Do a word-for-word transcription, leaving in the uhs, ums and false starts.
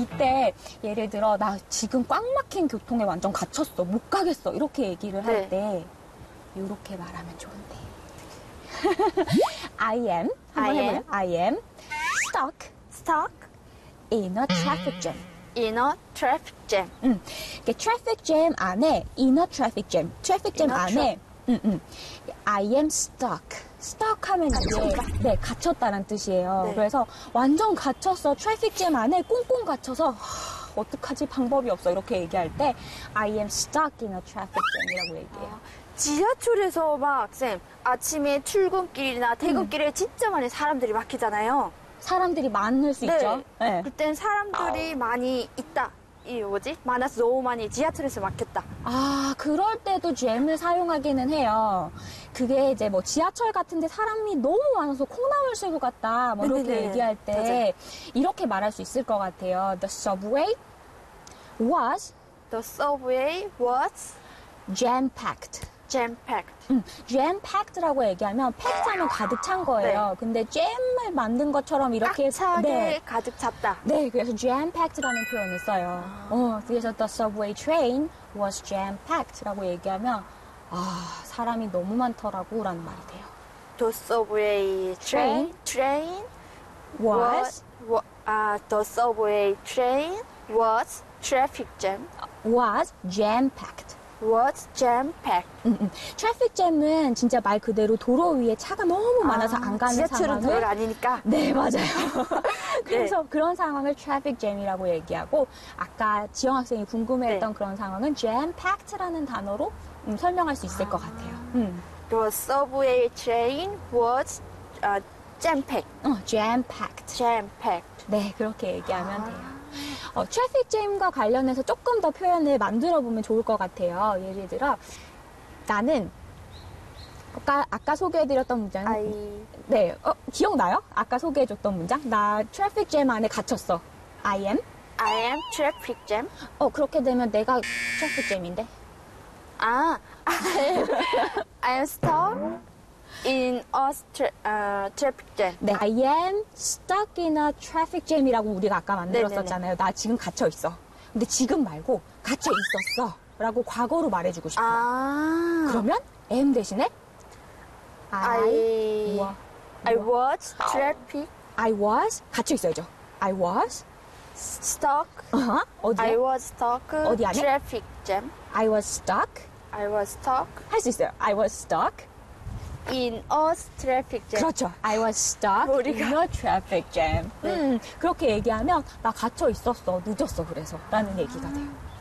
이때 예를 들어 나 지금 꽉 막힌 교통에 완전 갇혔어. 못 가겠어. 이렇게 얘기를 할 때 이렇게 말하면 좋은데. I am 한번 해볼래요? I am stuck stuck in a traffic jam. in a traffic jam. 음, 이게 traffic jam 안에 in a traffic jam, traffic jam 안에 음, 음, I am stuck. stuck 하면 이게 네, gat혔다는 뜻이에요. 네. 그래서 완전 갇혔어. 트래픽 잼 안에 꽁꽁 갇혀서 하, 어떡하지 방법이 없어. 이렇게 얘기할 때 I am stuck in a traffic jam이라고 얘기해요. 아, 지하철에서 막 쌤 아침에 출근길이나 퇴근길에 음. 진짜 많이 사람들이 막히잖아요. 사람들이 많을 수 네. 있죠. 네. 그땐 사람들이 많이 있다. 이 뭐지? 많아서 너무 많이 지하철에서 막혔다. 아, 그럴 때도 잼을 사용하기는 해요. 그게 이제 뭐 지하철 같은데 사람이 너무 많아서 콩나물새우 같다. 뭐 이렇게 네네네. 얘기할 때 맞아요. 이렇게 말할 수 있을 것 같아요. The subway was The subway was jam-packed. jam-packed. 음, jam-packed라고 얘기하면 packed 하면 가득 찬 거예요. 네. 근데 잼을 만든 것처럼 이렇게 꽉 차게 네. 가득 찼다. 네, 그래서 jam-packed라는 표현을 써요. 아. 어, 그래서 the subway train was jam-packed라고 얘기하면 아, 사람이 너무 많더라고 라는 말이 돼요. The subway train train was was 아 the subway train was traffic jam was jam-packed. was jam-packed. 음, 음. 트래픽 잼은 진짜 말 그대로 도로 위에 차가 너무 많아서 안 가는 지하철은 상황을 도로가 아니니까. 네, 맞아요. 그래서 네. 그런 상황을 트래픽 잼이라고 얘기하고 아까 지영 학생이 궁금해했던 네. 그런 상황은 jam-packed라는 단어로 음, 설명할 수 있을 것 같아요. 음. The subway train was uh, jam-packed. 어, jam-packed. jam-packed. 네, 그렇게 얘기하면 돼요. 어, 트래픽 잼과 관련해서 조금 더 표현을 만들어 보면 좋을 것 같아요. 예를 들어 나는 아까, 아까 소개해드렸던 문장 I 네, 어, 기억나요? 아까 소개해줬던 문장? 나 트래픽 잼 안에 갇혔어. I am? I am traffic jam. 어, 그렇게 되면 내가 트래픽 잼인데? 아, I am, I am stuck in a tra, uh, traffic jam. 네, I am stuck in a traffic jam이라고 우리가 아까 만들었었잖아요. 나 지금 gat혀 있어. 근데 지금 말고 갇혀 있었어. 라고 과거로 말해주고 싶어요. 아, 그러면 am 대신에 I, I, 와- I was traffic I was 갇혀 있어야죠. I was stuck. 어허, 어디에? I was stuck. 어디 안에? traffic jam. I was stuck. I was stuck 할 수 있어요. I was stuck. in a traffic jam. 그렇죠. I was stuck 머리가- in a traffic jam. 네. 음, 그렇게 얘기하면 나 갇혀 있었어. 늦었어. 그래서 라는 얘기가 돼요.